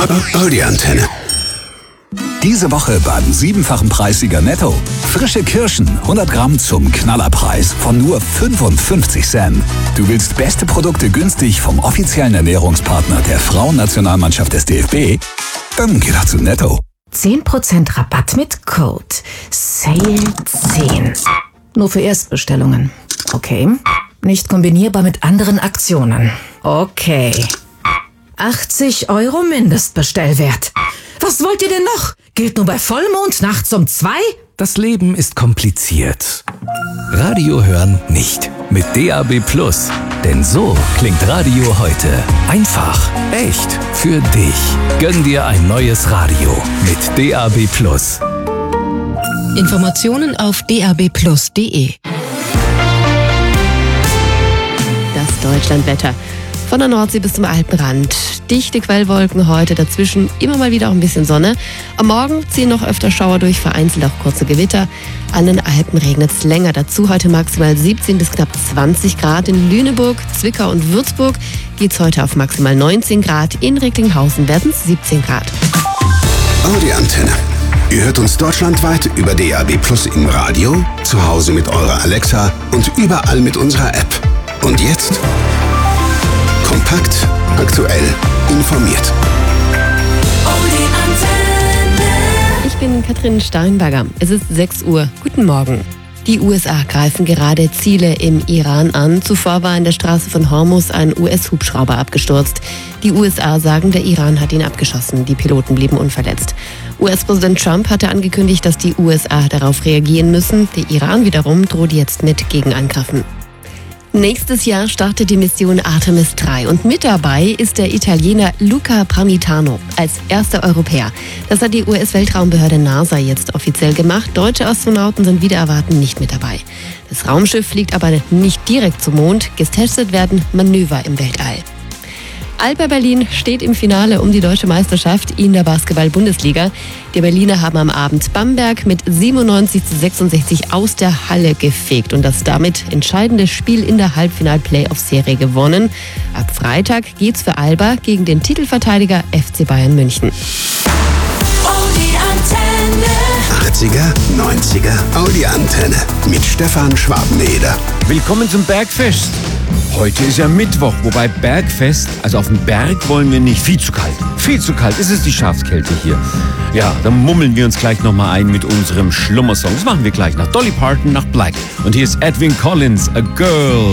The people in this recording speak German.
Die Antenne. Diese Woche beim 7-fachen Preissieger Netto. Frische Kirschen, 100 Gramm zum Knallerpreis von nur 55 Cent. Du willst beste Produkte günstig vom offiziellen Ernährungspartner der Frauennationalmannschaft des DFB? Dann geh doch zu Netto. 10% Rabatt mit Code SALE10. Nur für Erstbestellungen. Okay. Nicht kombinierbar mit anderen Aktionen. Okay. 80 € Mindestbestellwert. Was wollt ihr denn noch? Gilt nur bei Vollmond nachts um 2? Das Leben ist kompliziert. Radio hören nicht. Mit DAB+. Denn so klingt Radio heute. Einfach, echt, für dich. Gönn dir ein neues Radio mit DAB+. Informationen auf dabplus.de. Das Deutschlandwetter. Von der Nordsee bis zum Alpenrand. Dichte Quellwolken heute, dazwischen immer mal wieder auch ein bisschen Sonne. Am Morgen ziehen noch öfter Schauer durch, vereinzelt auch kurze Gewitter. An den Alpen regnet es länger. Dazu heute maximal 17 bis knapp 20 Grad. In Lüneburg, Zwickau und Würzburg geht es heute auf maximal 19 Grad. In Recklinghausen werden es 17 Grad. Die Antenne. Ihr hört uns deutschlandweit über DAB+ im Radio, zu Hause mit eurer Alexa und überall mit unserer App. Und jetzt? Kompakt, aktuell, informiert. Ich bin Katrin Steinberger. Es ist 6 Uhr. Guten Morgen. Die USA greifen gerade Ziele im Iran an. Zuvor war in der Straße von Hormuz ein US-Hubschrauber abgestürzt. Die USA sagen, der Iran hat ihn abgeschossen. Die Piloten blieben unverletzt. US-Präsident Trump hatte angekündigt, dass die USA darauf reagieren müssen. Der Iran wiederum droht jetzt mit Gegenangriffen. Nächstes Jahr startet die Mission Artemis 3 und mit dabei ist der Italiener Luca Parmitano als erster Europäer. Das hat die US-Weltraumbehörde NASA jetzt offiziell gemacht. Deutsche Astronauten sind wider Erwarten nicht mit dabei. Das Raumschiff fliegt aber nicht direkt zum Mond. Getestet werden Manöver im Weltall. Alba Berlin steht im Finale um die deutsche Meisterschaft in der Basketball-Bundesliga. Die Berliner haben am Abend Bamberg mit 97:66 aus der Halle gefegt und das damit entscheidende Spiel in der Halbfinal-Playoff-Serie gewonnen. Ab Freitag geht's für Alba gegen den Titelverteidiger FC Bayern München. Die Antenne. 80er, 90er, die Antenne mit Stefan Schwabeneder. Willkommen zum Bergfest. Heute ist ja Mittwoch, wobei Bergfest, also auf dem Berg wollen wir nicht. Viel zu kalt. Viel zu kalt. Es ist die Schafskälte hier. Ja, dann mummeln wir uns gleich nochmal ein mit unserem Schlummersong. Das machen wir gleich nach Dolly Parton, nach Black. Und hier ist Edwyn Collins, A Girl.